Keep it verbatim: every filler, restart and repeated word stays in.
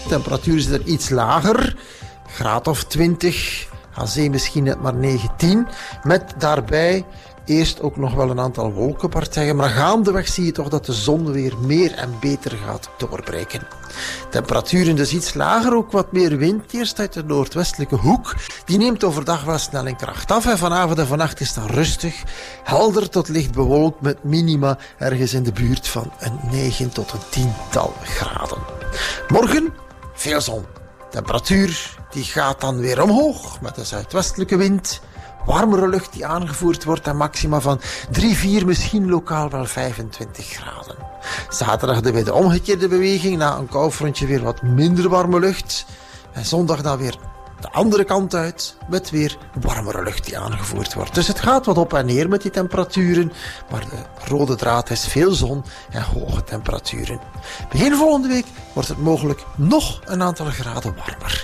De temperatuur is er iets lager, graad of twintig, aan zee misschien net maar negentien, met daarbij eerst ook nog wel een aantal wolkenpartijen, maar gaandeweg zie je toch dat de zon weer meer en beter gaat doorbreken. Temperaturen dus iets lager, ook wat meer wind, eerst uit de noordwestelijke hoek. Die neemt overdag wel snel in kracht af en vanavond en vannacht is dan rustig, helder tot licht bewolkt met minima ergens in de buurt van een negen tot een tiental graden. Morgen veel zon. Temperatuur die gaat dan weer omhoog met de zuidwestelijke wind. Warmere lucht die aangevoerd wordt en maxima van drie, vier, misschien lokaal wel vijfentwintig graden. Zaterdag de weer de omgekeerde beweging, na een koufrontje weer wat minder warme lucht. En zondag dan weer de andere kant uit, met weer warmere lucht die aangevoerd wordt. Dus het gaat wat op en neer met die temperaturen, maar de rode draad is veel zon en hoge temperaturen. Begin volgende week wordt het mogelijk nog een aantal graden warmer.